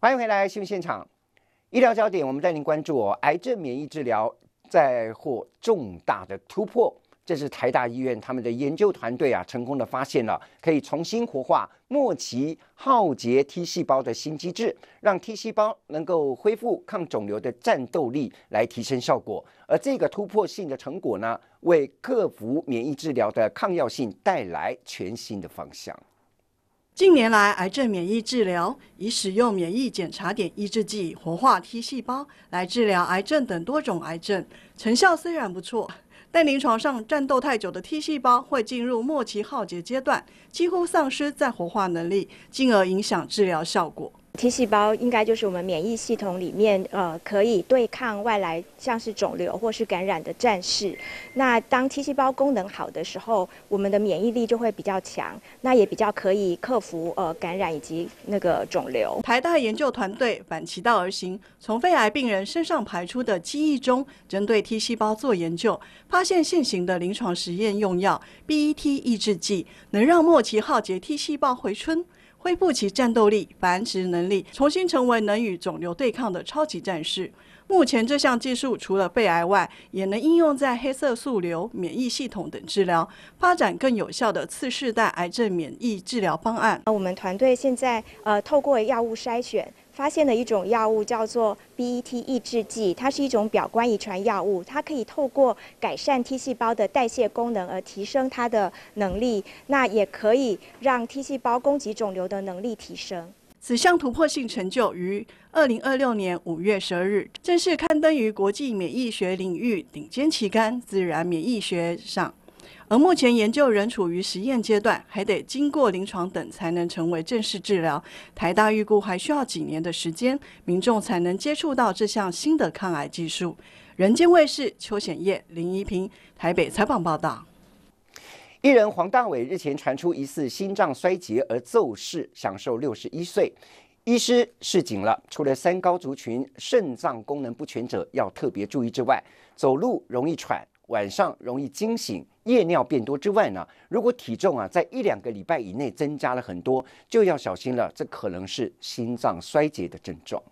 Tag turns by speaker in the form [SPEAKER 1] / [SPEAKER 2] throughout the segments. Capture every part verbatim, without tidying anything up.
[SPEAKER 1] 欢迎回来新闻现场，医疗焦点，我们带您关注哦，癌症免疫治疗再获重大的突破。这是台大医院他们的研究团队啊，成功的发现了可以重新活化末期浩劫 T 细胞的新机制，让 T 细胞能够恢复抗肿瘤的战斗力，来提升效果。而这个突破性的成果呢，为克服免疫治疗的抗药性带来全新的方向。
[SPEAKER 2] 近年来，癌症免疫治疗以使用免疫检查点抑制剂活化 T 细胞来治疗癌症等多种癌症，成效虽然不错，但临床上战斗太久的 T 细胞会进入末期浩劫阶段，几乎丧失再活化能力，进而影响治疗效果。
[SPEAKER 3] T 细胞应该就是我们免疫系统里面呃可以对抗外来像是肿瘤或是感染的战士。那当 T 细胞功能好的时候，我们的免疫力就会比较强，那也比较可以克服呃感染以及那个肿瘤。
[SPEAKER 2] 台大研究团队反其道而行，从肺癌病人身上排出的记忆中，针对 T 细胞做研究，发现现行的临床实验用药 B E T 抑制剂能让末期浩劫 T 细胞回春，恢复其战斗力、繁殖能力，重新成为能与肿瘤对抗的超级战士。目前这项技术除了肺癌外，也能应用在黑色素瘤、免疫系统等治疗，发展更有效的次世代癌症免疫治疗方案。
[SPEAKER 3] 我们团队现在呃透过药物筛选，发现了一种药物叫做 B E T 抑制剂，它是一种表观遗传药物，它可以透过改善 T 细胞的代谢功能而提升它的能力，那也可以让 T 细胞攻击肿瘤的能力提升。
[SPEAKER 2] 此项突破性成就于二零二六年五月十二日正式刊登于国际免疫学领域顶尖期刊《自然免疫学》上。而目前研究仍处于实验阶段，还得经过临床等才能成为正式治疗。台大预估还需要几年的时间，民众才能接触到这项新的抗癌技术。人间卫视邱显业、林怡平台北采访报道。
[SPEAKER 1] 艺人黄大炜日前传出疑似心脏衰竭而骤逝，享受六十一岁。医师示警了，除了三高族群肾脏功能不全者要特别注意之外，走路容易喘、晚上容易惊醒、夜尿变多之外呢，如果体重啊在一两个礼拜以内增加了很多，就要小心了，这可能是心脏衰竭的症状。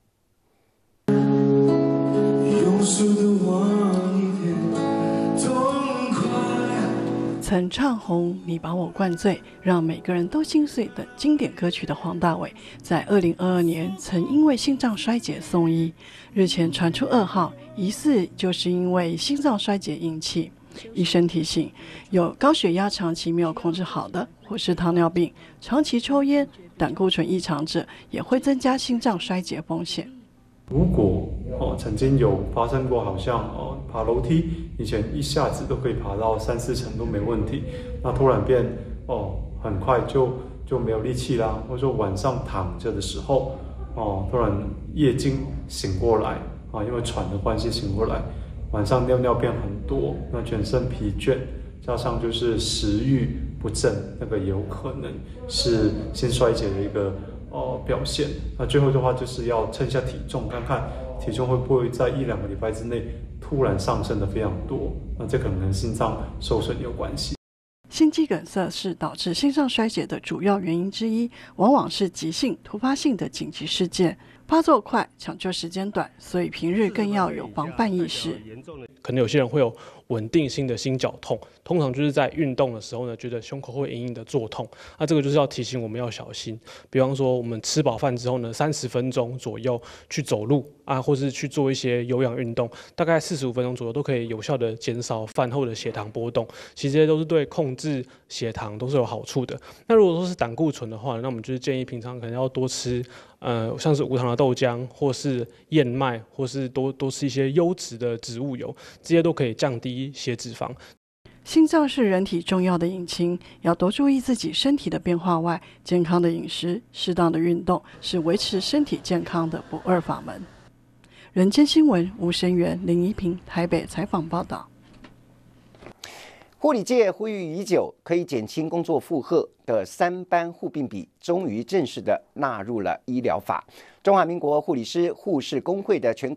[SPEAKER 2] 曾唱红《你把我灌醉》，让每个人都心碎等经典歌曲的黄大炜，在二零二二年曾因为心脏衰竭送医，日前传出噩耗，疑似就是因为心脏衰竭引起。医生提醒，有高血压长期没有控制好的，或是糖尿病、长期抽烟、胆固醇异常者，也会增加心脏衰竭风险。
[SPEAKER 4] 如果哦曾经有发生过，好像哦爬楼梯以前一下子都可以爬到三四层都没问题，那突然变哦很快就就没有力气啦，或者说晚上躺着的时候哦突然夜惊醒过来啊，因为喘的关系醒过来，晚上尿尿变很多，那全身疲倦，加上就是食欲不振，那个有可能是心衰竭的一个。呃，表现。那最后的话，就是要称一下体重，看看体重会不会在一两个礼拜之内突然上升的非常多。那这可能跟心脏受损有关系。
[SPEAKER 2] 心肌梗塞是导致心脏衰竭的主要原因之一，往往是急性、突发性的紧急事件，发作快，抢救时间短，所以平日更要有防范意识。
[SPEAKER 5] 可能有些人会有稳定性的心绞痛，通常就是在运动的时候呢，觉得胸口会隐隐的作痛，那这个就是要提醒我们要小心。比方说，我们吃饱饭之后呢，三十分钟左右去走路啊，或是去做一些有氧运动，大概四十五分钟左右都可以有效的减少饭后的血糖波动。其实这些都是对控制血糖都是有好处的。那如果说是胆固醇的话，那我们就是建议平常可能要多吃。呃，像是无糖的豆浆，或是燕麦，或是多多吃一些优质的植物油，这些都可以降低血脂肪。
[SPEAKER 2] 心脏是人体重要的引擎，要多注意自己身体的变化外，健康的饮食、适当的运动是维持身体健康的不二法门。人间新闻吴声源、林怡平台北采访报道。
[SPEAKER 1] 护理界呼吁已久，可以减轻工作负荷的三班护病比，终于正式的纳入了医疗法。中华民国护理师护士工会的全